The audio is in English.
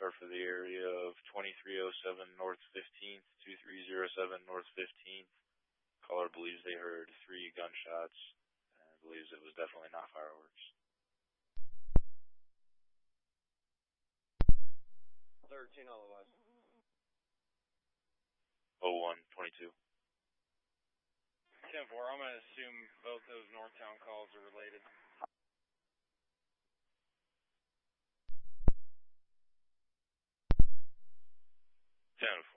start for the area of 2307 North 15th, 2307 North 15th. Caller believes they heard 3 gunshots and believes it was definitely not fireworks. 13 otherwise. 0122. 10-4, I'm going to assume both those Northtown calls are related. Ten